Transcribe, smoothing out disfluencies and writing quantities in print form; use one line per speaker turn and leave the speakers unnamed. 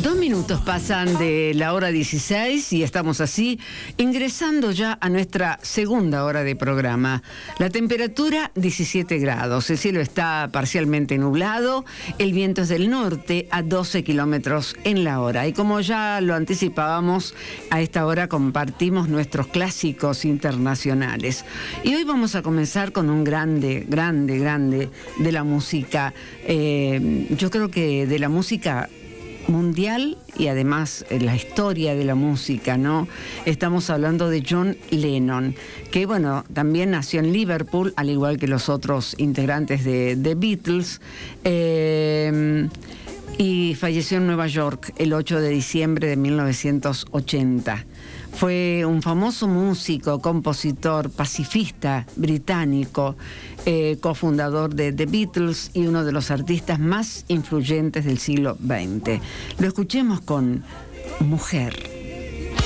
2 minutos pasan de la hora 16 y estamos así ingresando ya a nuestra segunda hora de programa. La temperatura 17 grados, el cielo está parcialmente nublado, el viento es del norte a 12 kilómetros en la hora. Y como ya lo anticipábamos, a esta hora compartimos nuestros clásicos internacionales. Y hoy vamos a comenzar con un grande de la música. Yo creo que de la música mundial y además la historia de la música, ¿no? Estamos hablando de John Lennon, que bueno, también nació en Liverpool, al igual que los otros integrantes de The Beatles, y falleció en Nueva York el 8 de diciembre de 1980. Fue un famoso músico, compositor, pacifista británico, cofundador de The Beatles y uno de los artistas más influyentes del siglo XX. Lo escuchemos con Mujer.